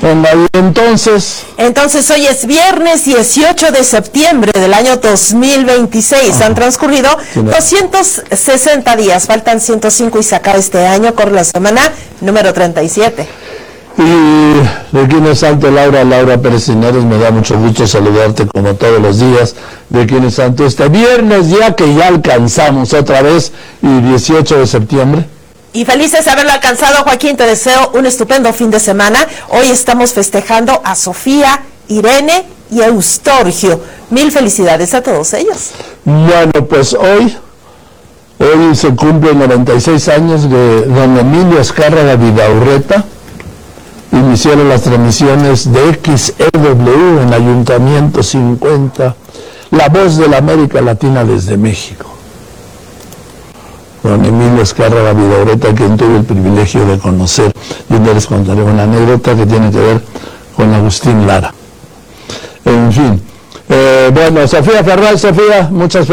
Venga, y entonces hoy es viernes 18 de septiembre del año 2026. Han transcurrido 260 días, faltan 105 y se acaba este año, corre la semana número 37. Y de quien es santo Laura Pérez Cisneros, me da mucho gusto saludarte como todos los días. De quien es santo este viernes, ya que ya alcanzamos otra vez, y 18 de septiembre. Y felices de haberlo alcanzado, Joaquín, te deseo un estupendo fin de semana. Hoy estamos festejando a Sofía, Irene y Eustorgio. Mil felicidades a todos ellos. Bueno, pues hoy se cumplen 96 años de don Emilio Azcárraga Vidaurreta. Iniciaron las transmisiones de XEW en Ayuntamiento 50, la voz de la América Latina desde México. Don Emilio Azcárraga Vidaurreta, quien tuve el privilegio de conocer, y un día les contaré una anécdota que tiene que ver con Agustín Lara. En fin, bueno, Sofía Ferral, Sofía, muchas